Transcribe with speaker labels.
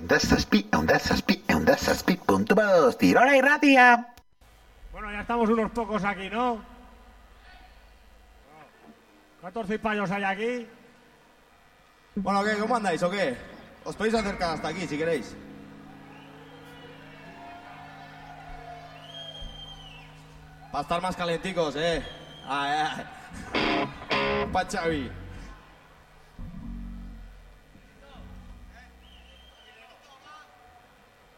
Speaker 1: Zazpi.2, Tirona y Ratia.
Speaker 2: Bueno, ya estamos unos pocos aquí, ¿no? ¿Cuántos cipayos hay aquí?
Speaker 3: Bueno, ¿qué? ¿Cómo andáis o qué? Os podéis acercar hasta aquí si queréis. Para estar más calenticos, Pa' Xavi.